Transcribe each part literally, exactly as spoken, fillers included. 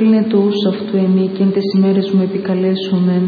Είναι τόσου αυτού εμεί και εν τες ημέρες μου επικαλέσομεν.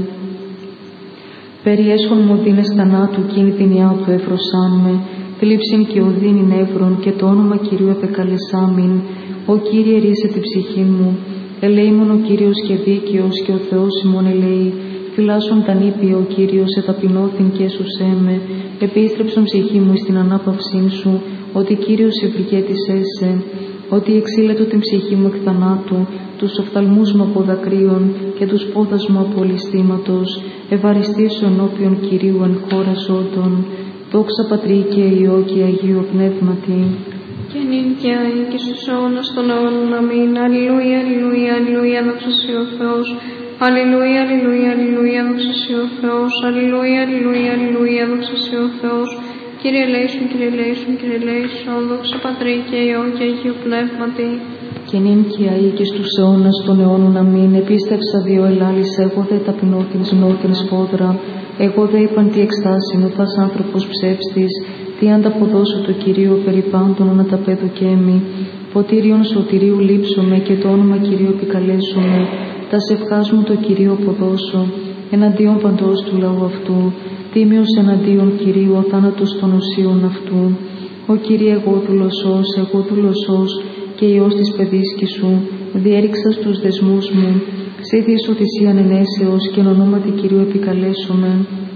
Περιέσχον μου δίνες θανάτου κίνη την ιάου του εφροσάμαι, θλίψην και οδύνην εύρων και το όνομα Κυρίου επεκαλεσάμην. Ο Κύριε ρίσε την ψυχή μου, ελέημον ο Κύριος και δίκαιος και ο Θεός ημών ελέη. Φυλάσσον τα νήπια ο Κύριος εταπεινώθην και έσουσέ με, επίστρεψον ψυχή μου εις την ανάπαυσήν σου, ότι Κύριος ευπρικέτησέσαι. Ότι εξήλετο την ψυχή μου εκ θανάτου, τους οφθαλμούς μου από δακρύων και τους πόδας μου από ληστήματος, ευαριστήσω ενώπιον Κυρίου εν χώρα ζώντων. Δόξα Πατρί και Υιό και Αγίου Πνεύματι. Και νυν και αεί και στους αιώνας των αιώνων. Αμήν. Αλληλούια, αλληλούια, αλληλούια, δόξα σοι ο Θεός. Αλληλούια, αλληλούια, αλληλούια, δόξα σοι ο Θεός. Αλληλούια, αλληλούια, αλληλούια, δόξα σοι ο Θεός. Κύριε ελέησον, Κύριε ελέησον, Κύριε ελέησον, δόξα Πατρί και Υιό και Αγίου Πνεύματι. Και νυν και αεί και στους αιώνας των αιώνων. Αμήν. Επίστευσα δύο ελάλης, εγώ δε ταπεινώθην σνώθην σπόδρα. Εγώ δε είπαν τι εκστάσιν, ο θας άνθρωπος ψεύστης, τι ανταποδώσω το Κυρίο περί πάντων αναταπέδου και εμεί. Ποτήριον σωτηρίου λείψομαι και το όνομα Κυρίου επικαλέσομαι. Τα σευχάς μου το Κυρίο αποδώσω, εναντίον παντός του λαού αυτού. Τίμιος εναντίον Κυρίου ο θάνατος των οσίων αυτού. Ο Κύριε εγώ δουλωσός, εγώ δουλωσός και Υιός της παιδίσκης σου, διέριξα στους δεσμούς μου. Σύδης οδυσίαν ενέσεως και εν ονόματι Κυρίου επικαλέσομαι.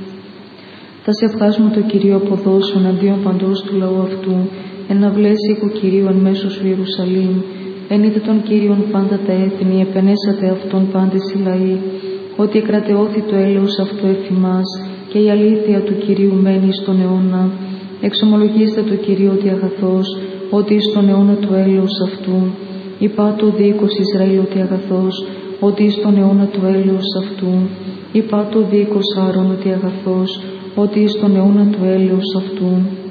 Τα σευχάς μου το Κυρίο αποδώσω εναντίον παντός του λαού αυτού. Εναυλές οίκου Κυρίου εν μέσω σου Ιερουσαλήμ. Εν είδε τον Κύριον πάντα τα έθνη, επενέσατε αυτόν πάντες οι λαοί. Ότι εκρατεώθη το έλεος αυτού εφημάς και η αλήθεια του Κυρίου μένει στον αιώνα. Εξομολογήστε το Κυρίο ότι αγαθός, ότι εις τον αιώνα του έλεος αυτού. Υπά το δίκος Ισραήλ ότι αγαθός, ότι εις τον αιώνα του έλεος αυτού. Υπά το δίκος Άρων ότι αγαθός, ότι εις τον αιώνα του έλεος αυτού.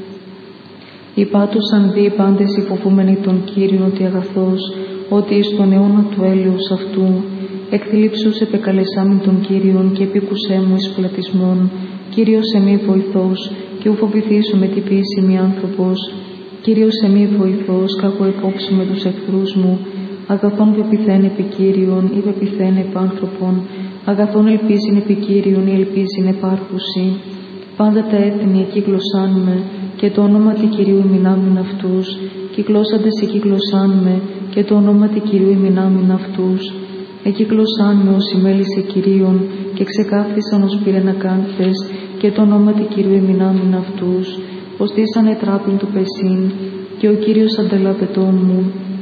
Υπάτωσαν δι πάντες υποφούμενοι τον Κύριον ότι αγαθός, ότι εις τον αιώνα του έλεος αυτού. Εκθλίψους επεκαλεσάμην τον Κύριον και επίκουσέ μου εις πλατισμόν. Κύριος εμεί βοηθός και ου φοβηθήσω με τι ποιήσιμη άνθρωπος. Κύριος εμεί βοηθός κακό επόψη με τους εχθρούς μου. Αγαθόν πεπιθέν επί Κύριον ή πεπιθέν επ' άνθρωπον. Αγαθόν ελπίζειν επί Κύριον ή ελπίζειν επάρχουση. Πάντα τα έθνη εκύκλωσάν με και το όνομα του Κυρίου ημινάμιν αυτούς. Κυκλώσαντες εκύκλωσάν με και το όνομα του Κυρίου ημινάμιν αυτούς. Εκύκλωσάν με ως ημέλησε Κυρίων και ξεκάφθησαν ως πυρενακάνθες και το όνομα του Κυρίου ημινάμιν αυτούς. Ποστήσανε τράπην του πεσίν και ο Κύριος αντελαβετών μου.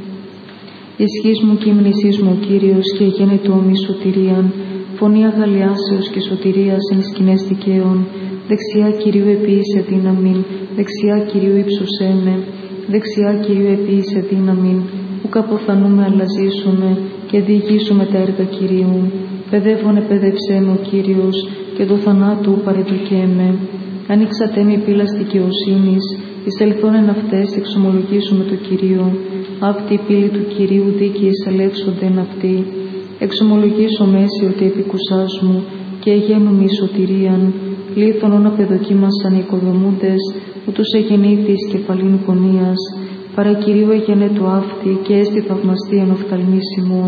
Ισχύς μου και υμνησής μου ο Κύριος και γένετο μη σωτηρίαν. Φωνή αγαλιάσεως και σωτηρίας εν σκηνές δικαίων. Δεξιά Κυρίου επίησε δύναμην, δεξιά Κυρίου ύψωσέ με. Δεξιά Κυρίου επίησε δύναμην, που καποθανούμε αλλαζήσουμε και διηγήσουμε τα έργα Κυρίου. Παιδεύον επέδευσέ με ο Κύριος και το θανάτου παρεδοκέμαι. Ανοίξατε με πύλας δικαιοσύνης, εισελθόν εν αυτές εξομολογήσουμε το Κυρίο. Αυτή η πύλη του Κυρίου δίκαιοι εισελεύσονται εν αυτή. Εξομολογήσω μέση ότι επικουσάς μου και εγένου μη σωτηρίαν. Λίθον όν απεδοκίμασαν οι οικοδομούντες, ούτως εγεννήθης κεφαλήν γωνίας. Παρά Κυρίου εγένε το αυτή και έστι θαυμαστή εν οφθαλμής ημών.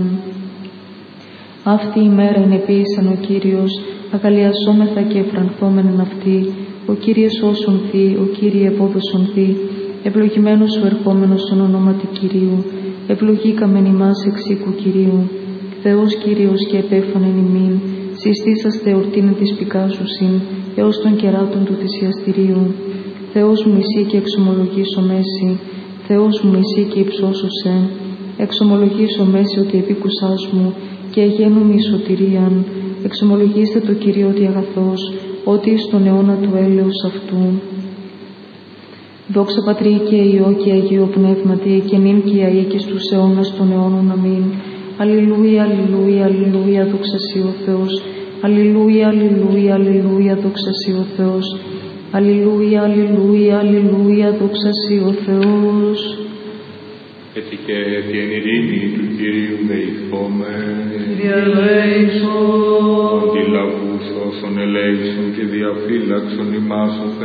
Αυτή η μέρα ενεπίησαν ο Κύριος, αγαλιασόμεθα και εφρανθόμεν εν αυτή. Ο Κύριε σώσον θη, ο Κύριε ευόδωσον θη. Ευλογημένος ο ερχόμενος στον ονόματι Κυρίου. Ευλογήκαμεν ημάς εξ οίκου Κυρίου. Θεός Κύριος και επέφανεν ημίν. Συστήσαστε εορτήν της πικάσουσιν, έως των κεράτων του θυσιαστηρίου. Θεός μου εσύ και εξομολογήσω μέση. Θεός μου εσύ και υψώσωσε. Εξομολογήσω μέση ότι επίκουσάς μου και εγένου μη σωτηρίαν. Εξομολογήστε το Κυρίο ότι αγαθός, ότι εις τον αιώνα του έλεος αυτού. Δόξα Πατρί και Υιό και Αγίου Πνεύματι και νυν και αεί και στους αιώνας των αιώνων. Αμήν. Αλληλούια, αλληλούια, αλληλούια, δόξα σοι ο Θεός. Αλληλούια, αλληλούια, αλληλούια, δόξα σοι ο Θεός. Αλληλούια, αλληλούια, αλληλούια, δόξα σοι ο Θεός. Έτσι και την ειρήνη του Κυρίου δεηθώμε. Κύριε ελέησον. Ότι λαβούς όσων ελέησον και διαφύλαξον ημάς ο Θεός.